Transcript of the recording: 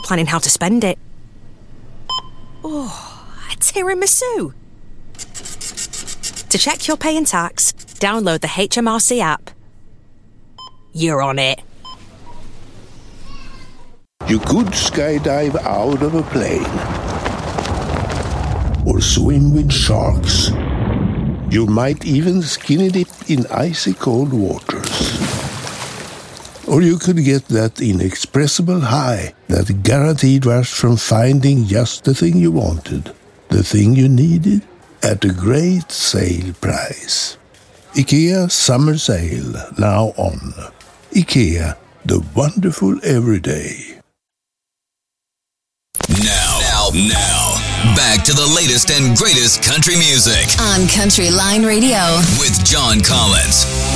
planning how to spend it. Oh, a tiramisu. To check your pay and tax, download the HMRC app. You're on it. You could skydive out of a plane or swim with sharks. You might even skinny dip in icy cold waters. Or you could get that inexpressible high, that guaranteed rush from finding just the thing you wanted, the thing you needed, at a great sale price. IKEA Summer Sale, now on. IKEA, the wonderful everyday. Now, back to the latest and greatest country music on Country Line Radio with John Collins.